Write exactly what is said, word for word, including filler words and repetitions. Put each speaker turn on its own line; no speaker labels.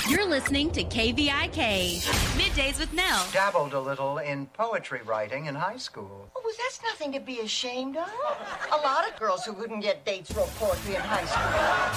You're listening to K V I K, Middays with Nell.
Dabbled a little in poetry writing in high school.
Oh, well, that's nothing to be ashamed of. A lot of girls who couldn't get dates wrote poetry in high school.